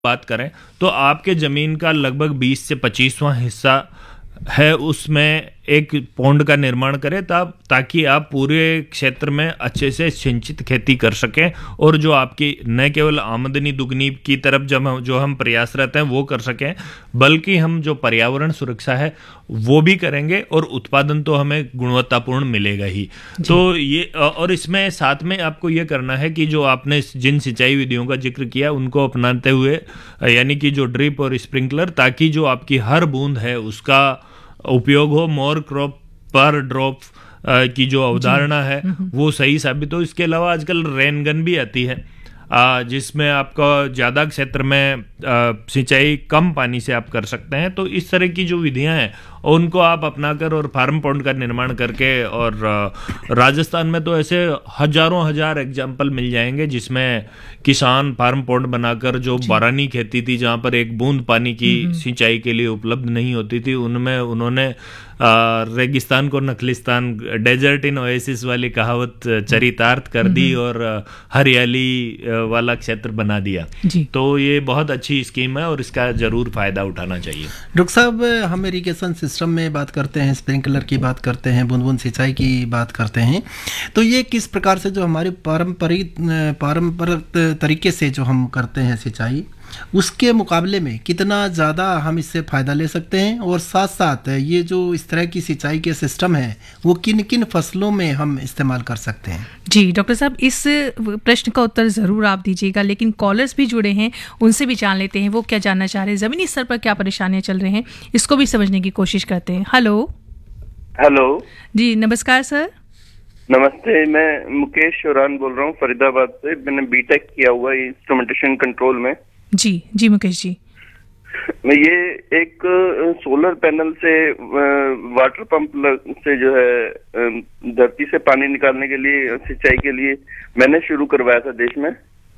बात करें तो आपके जमीन का लगभग 20 से 25वां हिस्सा है, उसमें एक पौंड का निर्माण करें तब ताकि आप पूरे क्षेत्र में अच्छे से सिंचित खेती कर सकें और जो आपकी न केवल आमदनी दुगनी की तरफ जो हम प्रयासरत हैं वो कर सकें, बल्कि हम जो पर्यावरण सुरक्षा है वो भी करेंगे और उत्पादन तो हमें गुणवत्तापूर्ण मिलेगा ही। तो ये और इसमें साथ में आपको ये करना है कि जो आपने जिन सिंचाई विधियों का जिक्र किया उनको अपनाते हुए, यानी कि जो ड्रिप और स्प्रिंकलर, ताकि जो आपकी हर बूंद है उसका उपयोग हो, मोर क्रॉप पर ड्रॉप की जो अवधारणा है वो सही साबित हो। इसके अलावा आजकल रेन गन भी आती है जिसमें आपका ज़्यादा क्षेत्र में सिंचाई कम पानी से आप कर सकते हैं। तो इस तरह की जो विधियां हैं उनको आप अपनाकर और फार्म पॉन्ड का निर्माण करके, और राजस्थान में तो ऐसे हजारों हजार एग्जाम्पल मिल जाएंगे जिसमें किसान फार्म पॉन्ड बनाकर जो बारानी खेती थी जहां पर एक बूंद पानी की सिंचाई के लिए उपलब्ध नहीं होती थी, उनमें उन्होंने रेगिस्तान को नखलिस्तान, डेजर्ट इन ओएसिस वाली कहावत चरितार्थ कर दी और हरियाली वाला क्षेत्र बना दिया। तो ये बहुत अच्छी स्कीम है और इसका जरूर फायदा उठाना चाहिए। डॉक्टर साहब, हम इरिगेशन सिस्टम में बात करते हैं, स्प्रिंकलर की बात करते हैं, बूंद बूंद सिंचाई की बात करते हैं, तो ये किस प्रकार से जो हमारे पारंपरिक तरीके से जो हम करते हैं सिंचाई, उसके मुकाबले में कितना ज़्यादा हम इससे फ़ायदा ले सकते हैं, और साथ साथ ये जो इस तरह की सिंचाई के सिस्टम है वो किन किन फसलों में हम इस्तेमाल कर सकते हैं? जी डॉक्टर साहब, इस प्रश्न का उत्तर ज़रूर आप दीजिएगा, लेकिन कॉलर्स भी जुड़े हैं, उनसे भी जान लेते हैं वो क्या जानना चाह रहे हैं, ज़मीनी स्तर पर क्या परेशानियां चल रही हैं, इसको भी समझने की कोशिश करते हैं। हेलो जी, नमस्कार सर। नमस्ते, मैं मुकेश शोरान बोल रहा हूँ फरीदाबाद से। मैंने बीटेक किया हुआ है इंस्ट्रूमेंटेशन कंट्रोल में। जी मुकेश जी, ये एक सोलर पैनल से वाटर पंप से जो है धरती से पानी निकालने के लिए, सिंचाई के लिए मैंने शुरू करवाया था देश में।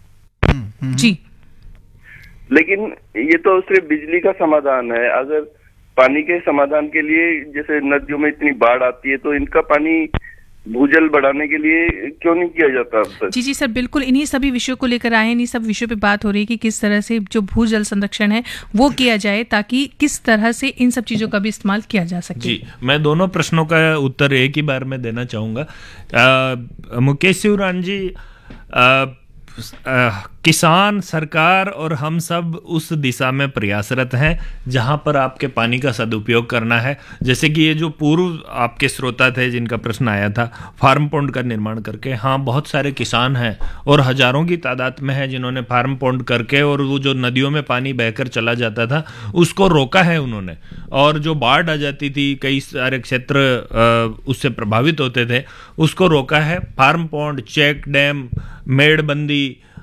जी, लेकिन ये तो सिर्फ बिजली का समाधान है। अगर पानी के समाधान के लिए, जैसे नदियों में इतनी बाढ़ आती है, तो इनका पानी भूजल बढ़ाने के लिए क्यों नहीं किया जाता अब तक? जी सर, बिल्कुल इन्हीं सभी विषयों को लेकर आए हैं, इन्हीं सब विषयों पे बात हो रही है कि किस तरह से जो भूजल संरक्षण है वो किया जाए, ताकि किस तरह से इन सब चीजों का भी इस्तेमाल किया जा सके। जी, मैं दोनों प्रश्नों का उत्तर एक ही बार में देना चाहूँगा। मुकेश शिवरान जी, किसान, सरकार और हम सब उस दिशा में प्रयासरत हैं जहां पर आपके पानी का सदुपयोग करना है। जैसे कि ये जो पूर्व आपके श्रोता थे जिनका प्रश्न आया था फार्म पॉन्ड का निर्माण करके, हाँ बहुत सारे किसान हैं और हजारों की तादाद में है जिन्होंने फार्म पॉन्ड करके, और वो जो नदियों में पानी बहकर चला जाता था उसको रोका है उन्होंने, और जो बाढ़ आ जाती थी कई सारे क्षेत्र उससे प्रभावित होते थे, उसको रोका है। फार्म पॉन्ड, चेक डैम, मेड़बंदी,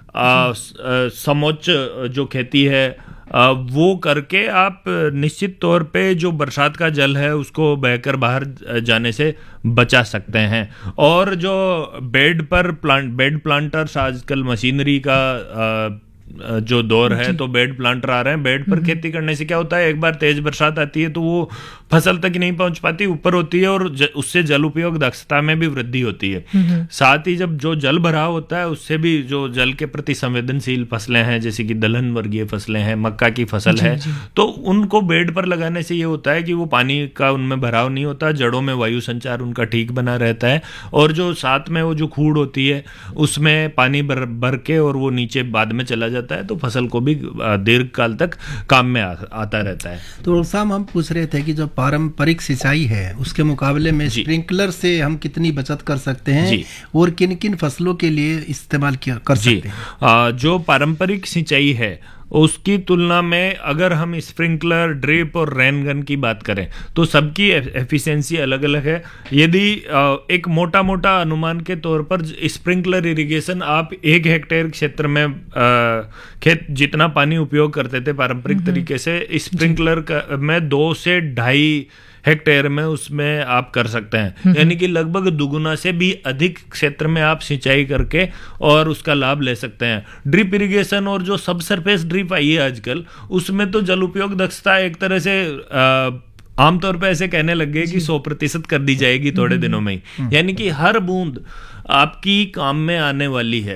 समोच्च जो खेती है वो करके आप निश्चित तौर पे जो बरसात का जल है उसको बहकर बाहर जाने से बचा सकते हैं। और जो बेड प्लांटर्स, आजकल मशीनरी का जो दौर है, तो बेड प्लांटर आ रहे हैं। बेड पर खेती करने से क्या होता है, एक बार तेज बरसात आती है तो वो फसल तक नहीं पहुंच पाती, ऊपर होती है, और उससे जल उपयोग दक्षता में भी वृद्धि होती है। साथ ही जब जो जल भराव होता है उससे भी जो जल के प्रति संवेदनशील फसलें हैं, जैसे कि दलहन वर्गीय फसलें हैं, मक्का की फसल है, तो उनको बेड पर लगाने से ये होता है कि वो पानी का उनमें भराव नहीं होता, जड़ों में वायु संचार उनका ठीक बना रहता है, और जो साथ में वो जो खूड़ होती है उसमें पानी भर के और वो नीचे बाद में चला जाता है, तो फसल को भी दीर्घ काल तक काम में आता रहता है। तो साहब, हम पूछ रहे थे कि जो पारंपरिक सिंचाई है उसके मुकाबले में स्प्रिंकलर से हम कितनी बचत कर सकते हैं और किन किन फसलों के लिए इस्तेमाल कर सकते हैं? जो पारंपरिक सिंचाई है उसकी तुलना में अगर हम स्प्रिंकलर, ड्रिप और रेन गन की बात करें तो सबकी एफिशिएंसी अलग अलग है। यदि एक मोटा मोटा अनुमान के तौर पर स्प्रिंकलर इरिगेशन आप 1 हेक्टेयर क्षेत्र में खेत जितना पानी उपयोग करते थे पारंपरिक तरीके से, स्प्रिंकलर में 2 से 2.5 हेक्टेयर में उसमें आप कर सकते हैं, यानी कि लगभग दुगुना से भी अधिक क्षेत्र में आप सिंचाई करके और उसका लाभ ले सकते हैं। ड्रिप इरिगेशन और जो सब सरफेस ड्रिप आई है आजकल, उसमें तो जल उपयोग दक्षता एक तरह से आमतौर पे ऐसे कहने लग गए कि 100% कर दी जाएगी थोड़े दिनों में ही, यानी कि हर बूंद आपकी काम में आने वाली है।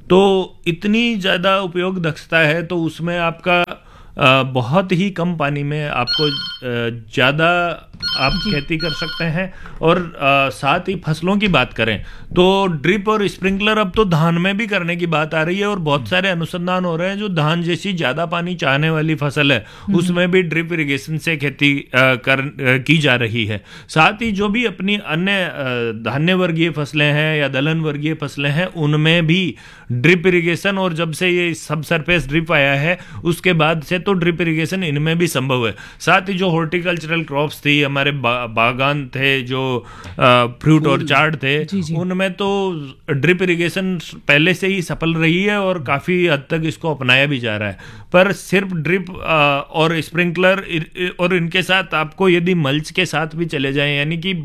तो इतनी ज़्यादा उपयोग दक्षता है, तो उसमें आपका बहुत ही कम पानी में आपको ज़्यादा आप खेती कर सकते हैं। और साथ ही फसलों की बात करें तो ड्रिप और स्प्रिंकलर अब तो धान में भी करने की बात आ रही है, और बहुत सारे अनुसंधान हो रहे हैं जो धान जैसी ज़्यादा पानी चाहने वाली फसल है उसमें भी ड्रिप इरिगेशन से खेती की जा रही है। साथ ही जो भी अपनी अन्य धान्य वर्गीय फसलें हैं या दलहन वर्गीय फसलें हैं उनमें भी ड्रिप इरिगेशन, और जब से ये सब सरफेस ड्रिप आया है उसके बाद से तो ड्रिप इरिगेशन इनमें भी संभव है। साथ ही जो हॉर्टिकल्चरल क्रॉप्स थी, हमारे बागान थे जो फ्रूट और चार्ट थे, उनमें तो ड्रिप इरिगेशन पहले से ही सफल रही है और काफी हद तक इसको अपनाया भी जा रहा है। पर सिर्फ ड्रिप और स्प्रिंकलर और इनके साथ आपको यदि मल्च के साथ भी चले जाएं, यानी कि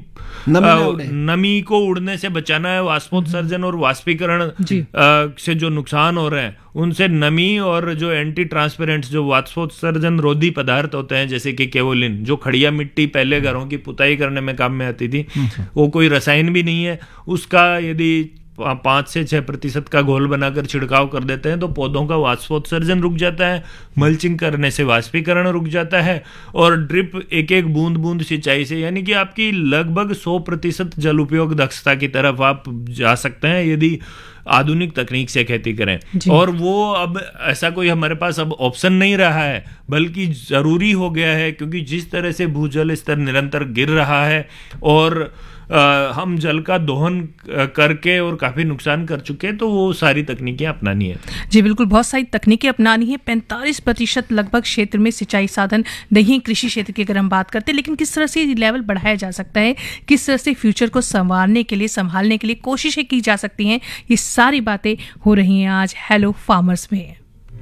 नमी को उड़ने से बचाना है, वाष्पोत्सर्जन और वाष्पीकरण से जो नुकसान हो रहे हैं उनसे नमी और जो एंटी ट्रांसपेरेंट जो वाष्पोत्सर्जन रोधी पदार्थ होते हैं जैसे कि केवोलिन, जो खड़िया मिट्टी पहले घरों की पुताई करने में काम में आती थी, वो कोई रसायन भी नहीं है, उसका यदि 5 से 6% का घोल बनाकर छिड़काव कर देते हैं तो पौधों का वाष्पोत्सर्जन रुक जाता है, मल्चिंग करने से वाष्पीकरण रुक जाता है, और ड्रिप एक एक बूंद बूंद सिंचाई से यानी कि आपकी लगभग 100% जल उपयोग दक्षता की तरफ आप जा सकते हैं यदि आधुनिक तकनीक से खेती करें। और वो अब ऐसा कोई हमारे पास अब ऑप्शन नहीं रहा है, बल्कि जरूरी हो गया है, क्योंकि जिस तरह से भूजल स्तर निरंतर गिर रहा है और हम जल का दोहन करके और काफ़ी नुकसान कर चुके हैं, तो वो सारी तकनीकें अपनानी है। जी बिल्कुल, बहुत सारी तकनीकें अपनानी है। 45% लगभग क्षेत्र में सिंचाई साधन नहीं है कृषि क्षेत्र की अगर हम बात करते हैं, लेकिन किस तरह से लेवल बढ़ाया जा सकता है, किस तरह से फ्यूचर को संभालने के लिए कोशिशें की जा सकती हैं, ये सारी बातें हो रही हैं आज हेलो फार्मर्स में।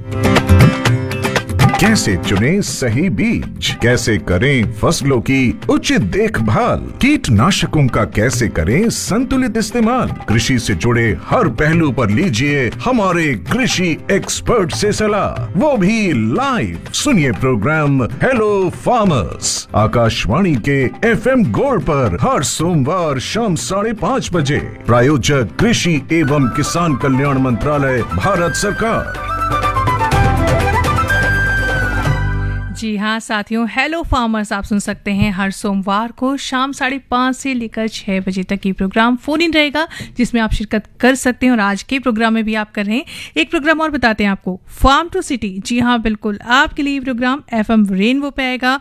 कैसे चुनें सही बीज, कैसे करें फसलों की उचित देखभाल, कीटनाशकों का कैसे करें संतुलित इस्तेमाल, कृषि से जुड़े हर पहलू पर लीजिए हमारे कृषि एक्सपर्ट से सलाह, वो भी लाइव। सुनिए प्रोग्राम हेलो फार्मर्स आकाशवाणी के FM गोल्ड पर हर सोमवार शाम 5:30 बजे। प्रायोजक कृषि एवं किसान कल्याण मंत्रालय, भारत सरकार। जी हाँ साथियों, हेलो फार्मर्स आप सुन सकते हैं हर सोमवार को शाम 5:30 से लेकर 6 बजे तक ये प्रोग्राम फोन इन रहेगा जिसमें आप शिरकत कर सकते हैं, और आज के प्रोग्राम में भी आप कर रहे हैं। एक प्रोग्राम और बताते हैं आपको, फार्म टू सिटी। जी हाँ बिल्कुल, आपके लिए प्रोग्राम FM रेनबो पे आएगा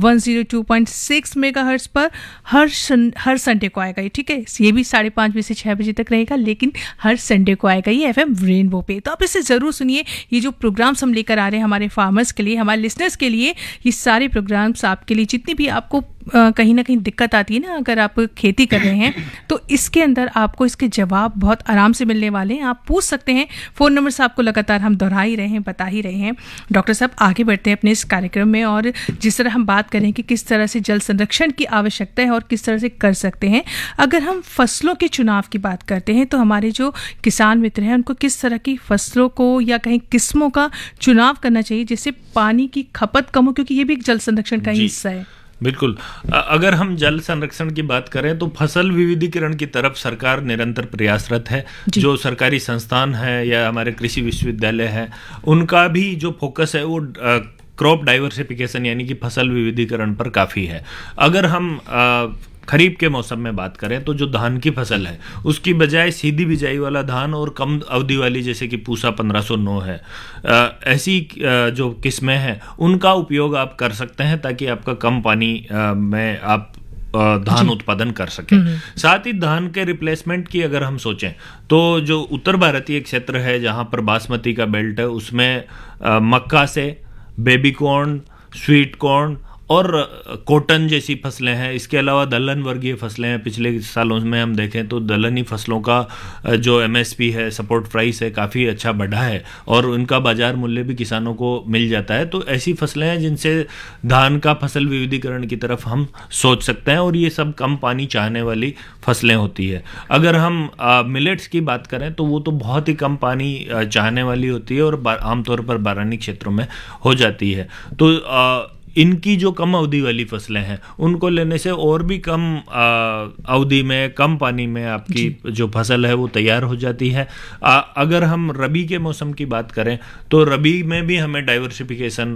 102.6 मेगाहर्ट्ज पर हर संडे को आएगा, ठीक है। ये भी 5:30 बजे से 6 बजे तक रहेगा, लेकिन हर संडे को आएगा ये FM रेनबो पे। तो आप इसे जरूर सुनिए। ये जो प्रोग्राम्स हम लेकर आ रहे हैं हमारे फार्मर्स के लिए, हमारे लिसनर्स के लिए, ये सारे प्रोग्राम्स आपके लिए, जितनी भी आपको कहीं ना कहीं दिक्कत आती है ना अगर आप खेती कर रहे हैं, तो इसके अंदर आपको इसके जवाब बहुत आराम से मिलने वाले हैं। आप पूछ सकते हैं, फ़ोन नंबर से आपको लगातार हम दोहरा ही रहे हैं, बता ही रहे हैं। डॉक्टर साहब आगे बढ़ते हैं अपने इस कार्यक्रम में, और जिस तरह हम बात करें कि किस तरह से जल संरक्षण की आवश्यकता है और किस तरह से कर सकते हैं। अगर हम फसलों के चुनाव की बात करते हैं तो हमारे जो किसान मित्र हैं उनको किस तरह की फसलों को या कहीं किस्मों का चुनाव करना चाहिए जिससे पानी की खपत कम हो, क्योंकि ये भी एक जल संरक्षण का हिस्सा है। बिल्कुल, अगर हम जल संरक्षण की बात करें तो फसल विविधीकरण की तरफ सरकार निरंतर प्रयासरत है। जो सरकारी संस्थान है या हमारे कृषि विश्वविद्यालय है, उनका भी जो फोकस है वो क्रॉप डाइवर्सिफिकेशन यानी कि फसल विविधीकरण पर काफ़ी है। अगर हम खरीफ के मौसम में बात करें तो जो धान की फसल है उसकी बजाय सीधी बिजाई वाला धान और कम अवधि वाली जैसे कि पूसा 1509 है, ऐसी जो किस्में हैं उनका उपयोग आप कर सकते हैं ताकि आपका कम पानी में आप धान उत्पादन कर सकें। साथ ही धान के रिप्लेसमेंट की अगर हम सोचें तो जो उत्तर भारतीय क्षेत्र है जहां पर बासमती का बेल्ट है उसमें मक्का से बेबी कॉर्न, स्वीट कॉर्न और कॉटन जैसी फसलें हैं। इसके अलावा दलहन वर्गीय फसलें हैं। पिछले सालों में हम देखें तो दलहनी फसलों का जो MSP है, सपोर्ट प्राइस है, काफ़ी अच्छा बढ़ा है और उनका बाजार मूल्य भी किसानों को मिल जाता है। तो ऐसी फसलें हैं जिनसे धान का फसल विविधीकरण की तरफ हम सोच सकते हैं, और ये सब कम पानी चाहने वाली फसलें होती है। अगर हम मिलेट्स की बात करें तो वो तो बहुत ही कम पानी चाहने वाली होती है और आमतौर पर बारानी क्षेत्रों में हो जाती है। तो इनकी जो कम अवधि वाली फसलें हैं उनको लेने से और भी कम अवधि में, कम पानी में आपकी जो फसल है वो तैयार हो जाती है। अगर हम रबी के मौसम की बात करें तो रबी में भी हमें डाइवर्सिफिकेशन